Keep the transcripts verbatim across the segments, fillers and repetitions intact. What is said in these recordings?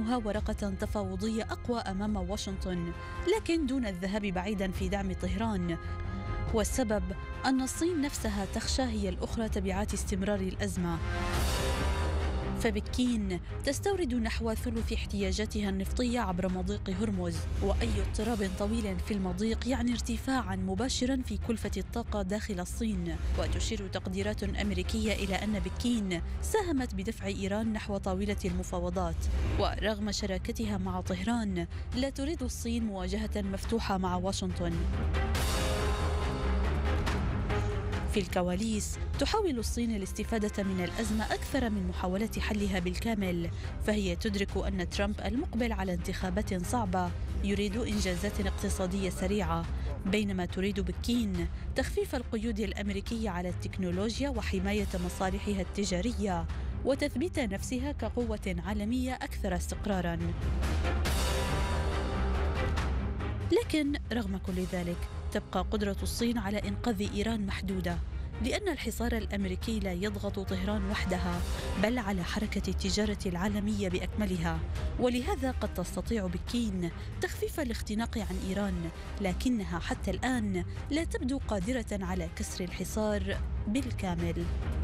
كونها ورقة تفاوضية أقوى أمام واشنطن، لكن دون الذهاب بعيدا في دعم طهران. والسبب أن الصين نفسها تخشى هي الأخرى تبعات استمرار الأزمة. فبكين تستورد نحو ثلث احتياجاتها النفطية عبر مضيق هرمز، وأي اضطراب طويل في المضيق يعني ارتفاعا مباشرا في كلفة الطاقة داخل الصين. وتشير تقديرات أمريكية إلى أن بكين ساهمت بدفع إيران نحو طاولة المفاوضات، ورغم شراكتها مع طهران لا تريد الصين مواجهة مفتوحة مع واشنطن. في الكواليس تحاول الصين الاستفادة من الأزمة أكثر من محاولة حلها بالكامل، فهي تدرك أن ترامب المقبل على انتخابات صعبة يريد إنجازات اقتصادية سريعة، بينما تريد بكين تخفيف القيود الأمريكية على التكنولوجيا وحماية مصالحها التجارية وتثبيت نفسها كقوة عالمية أكثر استقراراً. لكن رغم كل ذلك تبقى قدرة الصين على إنقاذ إيران محدودة، لأن الحصار الأمريكي لا يضغط طهران وحدها بل على حركة التجارة العالمية بأكملها، ولهذا قد تستطيع بكين تخفيف الاختناق عن إيران، لكنها حتى الآن لا تبدو قادرة على كسر الحصار بالكامل.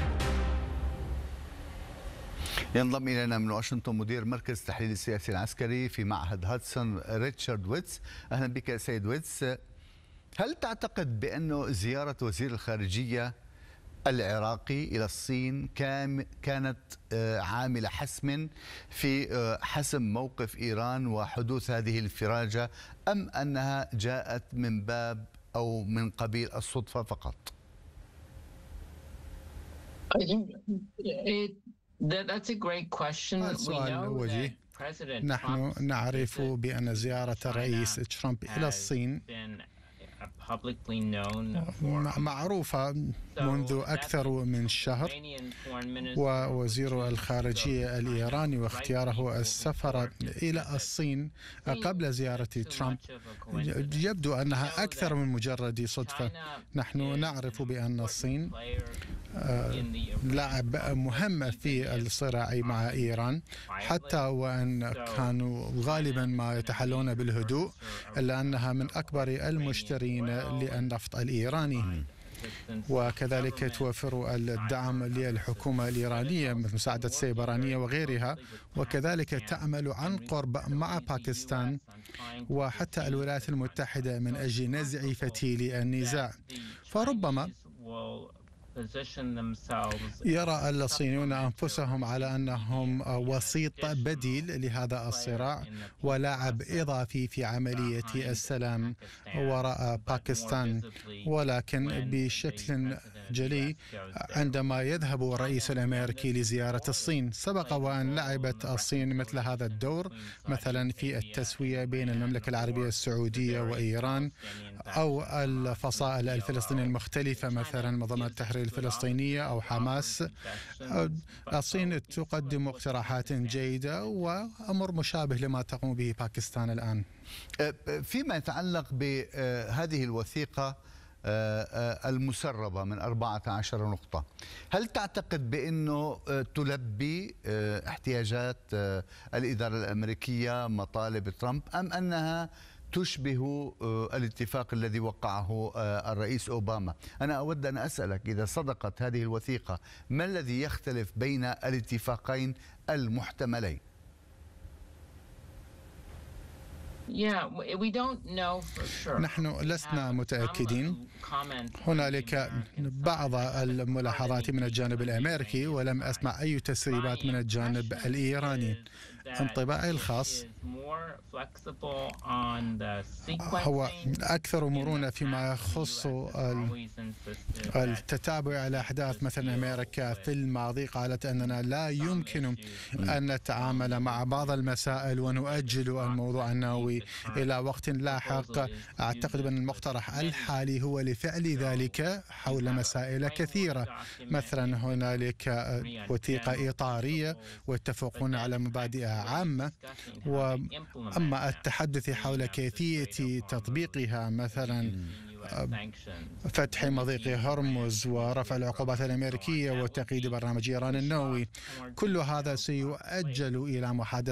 ينضم إلينا من واشنطن مدير مركز تحليل السياسي العسكري في معهد هادسون ريتشارد ويتس. أهلا بك سيد ويتس. هل تعتقد بأن زيارة وزير الخارجية العراقي إلى الصين كانت عامل حسم في حسم موقف إيران وحدوث هذه الانفراجة، أم أنها جاءت من باب أو من قبيل الصدفة فقط؟ هذا سؤال وجيه. نحن نعرف بأن زيارة الرئيس ترامب إلى الصين معروفة منذ أكثر من شهر، ووزير الخارجية الإيراني واختياره السفر إلى الصين قبل زيارة ترامب يبدو أنها أكثر من مجرد صدفة. نحن نعرف بأن الصين لاعب مهم في الصراع مع إيران، حتى وأن كانوا غالبا ما يتحلون بالهدوء، إلا أنها من أكبر المشترين للنفط الإيراني، وكذلك توفر الدعم للحكومة الإيرانية مثل مساعدة السيبرانية وغيرها، وكذلك تعمل عن قرب مع باكستان وحتى الولايات المتحدة من أجل نزع فتيل النزاع. فربما يرى الصينيون أنفسهم على أنهم وسيط بديل لهذا الصراع ولاعب إضافي في عملية السلام وراء باكستان، ولكن بشكل جلي عندما يذهب الرئيس الأمريكي لزيارة الصين سبق وأن لعبت الصين مثل هذا الدور، مثلا في التسوية بين المملكة العربية السعودية وإيران، أو الفصائل الفلسطينية المختلفة مثلا منظمة التحرير الفلسطينية أو حماس. الصين تقدم اقتراحات جيدة وأمر مشابه لما تقوم به باكستان الآن. فيما يتعلق بهذه الوثيقة المسربة من أربعة عشر نقطة، هل تعتقد بأنه تلبي احتياجات الإدارة الأمريكية مطالب ترامب، أم أنها تشبه الاتفاق الذي وقعه الرئيس أوباما؟ أنا أود أن أسألك إذا صدقت هذه الوثيقة ما الذي يختلف بين الاتفاقين المحتملين؟ نحن لسنا متأكدين. هنالك بعض الملاحظات من الجانب الأمريكي ولم أسمع أي تسريبات من الجانب الإيراني. انطباعي الخاص هو أكثر مرونة فيما يخص التتابع الأحداث. مثلا أمريكا في الماضي قالت أننا لا يمكن أن نتعامل مع بعض المسائل ونؤجل الموضوع النووي إلى وقت لاحق. أعتقد أن المقترح الحالي هو لفعل ذلك حول مسائل كثيرة، مثلا هنالك وثيقة إطارية واتفقون على مبادئ عامة، وأما التحدث حول كيفية تطبيقها مثلا فتح مضيق هرمز ورفع العقوبات الأمريكية وتقييد برنامج إيران النووي، كل هذا سيؤجل إلى محادثة